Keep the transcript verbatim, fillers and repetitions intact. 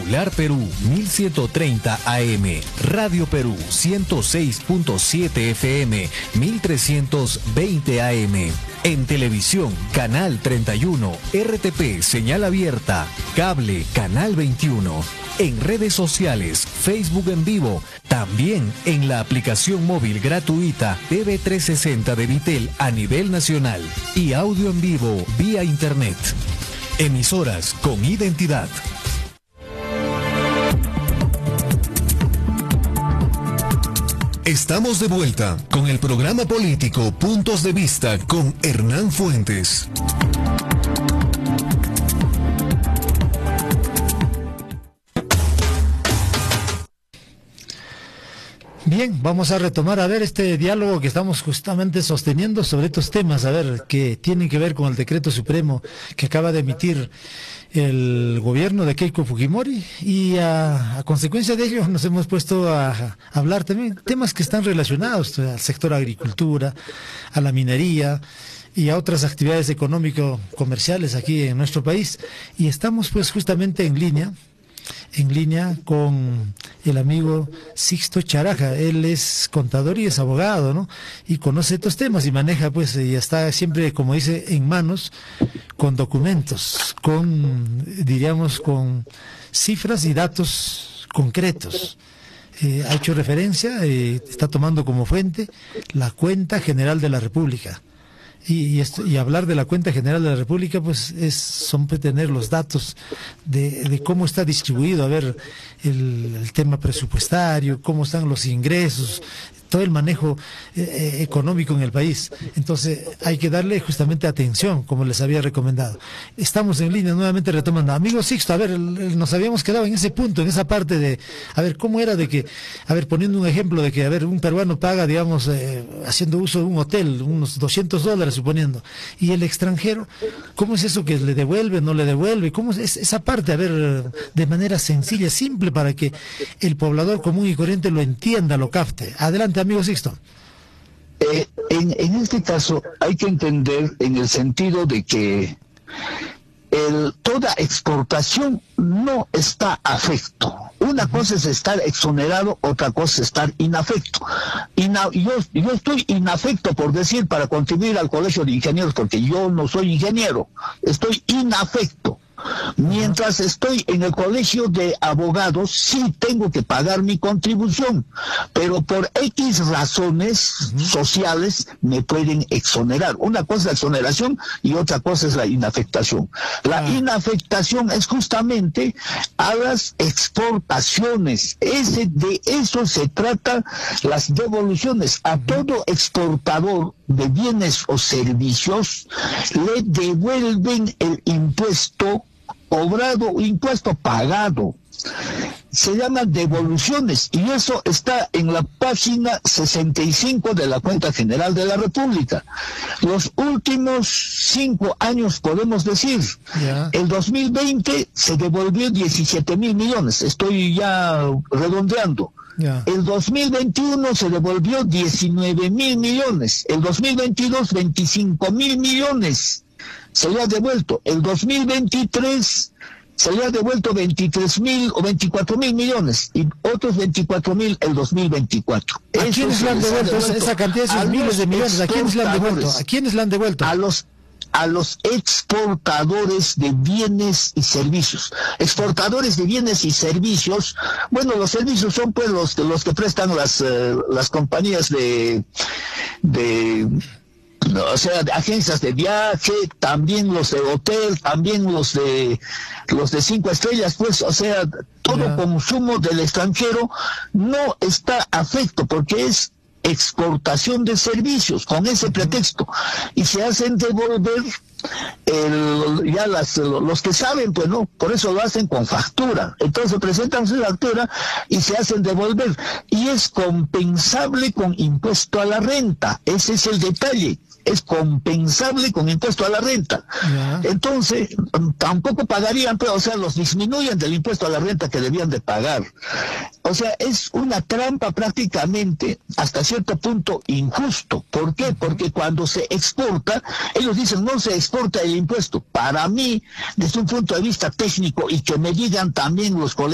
Popular Perú mil ciento treinta A M, Radio Perú ciento seis punto siete F M, mil trescientos veinte A M. En televisión, Canal treinta y uno, R T P, señal abierta, cable, Canal veintiuno. En redes sociales, Facebook en vivo, también en la aplicación móvil gratuita T V trescientos sesenta de Vitel a nivel nacional y audio en vivo vía internet. Emisoras con identidad. Estamos de vuelta con el programa político Puntos de Vista con Hernán Fuentes. Bien, vamos a retomar a ver este diálogo que estamos justamente sosteniendo sobre estos temas, a ver, que tienen que ver con el decreto supremo que acaba de emitir el gobierno de Keiko Fujimori, y a, a consecuencia de ello nos hemos puesto a, a hablar también temas que están relacionados al sector agricultura, a la minería y a otras actividades económico-comerciales aquí en nuestro país, y estamos pues justamente en línea en línea con el amigo Sixto Charaja. Él es contador y es abogado, ¿no? Y conoce estos temas y maneja, pues, y está siempre, como dice, en manos, con documentos, con, diríamos, con cifras y datos concretos. Eh, ha hecho referencia, eh, está tomando como fuente la Cuenta General de la República. Y, y, esto, y hablar de la Cuenta General de la República, pues, es son tener los datos de, de cómo está distribuido, a ver, el, el tema presupuestario, cómo están los ingresos, todo el manejo eh, económico en el país. Entonces hay que darle justamente atención, como les había recomendado. Estamos en línea nuevamente retomando. Amigo Sixto, a ver, el, el, nos habíamos quedado en ese punto, en esa parte de, a ver, cómo era de que, a ver, poniendo un ejemplo de que, a ver, un peruano paga, digamos, eh, haciendo uso de un hotel, unos doscientos dólares suponiendo, y el extranjero, ¿cómo es eso que le devuelve, no le devuelve? ¿Cómo es esa parte, a ver, de manera sencilla, simple, para que el poblador común y corriente lo entienda, lo capte? Adelante, amigo Sixto. Eh, en, en este caso hay que entender en el sentido de que el, toda exportación no está afecto. Una cosa es estar exonerado, otra cosa es estar inafecto. Ina, yo, yo estoy inafecto, por decir, para contribuir al colegio de ingenieros, porque yo no soy ingeniero, estoy inafecto. Mientras estoy en el colegio de abogados, sí tengo que pagar mi contribución, pero por X razones uh-huh. sociales me pueden exonerar. Una cosa es la exoneración y otra cosa es la inafectación. La uh-huh. inafectación es justamente a las exportaciones. Ese, de eso se trata las devoluciones. A uh-huh. todo exportador de bienes o servicios le devuelven el impuesto cobrado, impuesto pagado. Se llaman devoluciones, y eso está en la página sesenta y cinco de la Cuenta General de la República. Los últimos cinco años, podemos decir, yeah. el dos mil veinte se devolvió diecisiete mil millones, estoy ya redondeando. Yeah. El dos mil veintiuno se devolvió diecinueve mil millones, el dos mil veintidós veinticinco mil millones se le ha devuelto, el dos mil veintitrés se le ha devuelto veintitrés mil o veinticuatro mil millones y otros veinticuatro mil el dos mil veinticuatro. ¿A quiénes le han devuelto, devuelto esa cantidad, esos miles de millones? ¿A quiénes le han devuelto? ¿A quiénes le han devuelto? A los a los exportadores de bienes y servicios. Exportadores de bienes y servicios, bueno, los servicios son pues los, los que prestan las, uh, las compañías de... de o sea, de agencias de viaje, también los de hotel, también los de los de cinco estrellas, pues, o sea, todo yeah. consumo del extranjero no está afecto porque es exportación de servicios con ese pretexto y se hacen devolver el, ya las, los que saben, pues no, por eso lo hacen con factura. Entonces presentan su factura y se hacen devolver y es compensable con impuesto a la renta. Ese es el detalle. Es compensable con impuesto a la renta. Yeah. Entonces, tampoco pagarían, pero, o sea, los disminuyen del impuesto a la renta que debían de pagar. O sea, es una trampa prácticamente, hasta cierto punto, injusto. ¿Por qué? Porque cuando se exporta, ellos dicen, no se exporta el impuesto. Para mí, desde un punto de vista técnico, y que me digan también los colegas,